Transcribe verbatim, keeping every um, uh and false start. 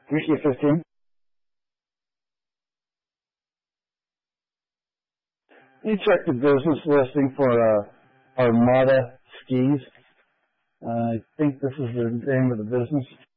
Ricky fifteen. You check the business listing for uh, Armada Skis. Uh, I think this is the name of the business.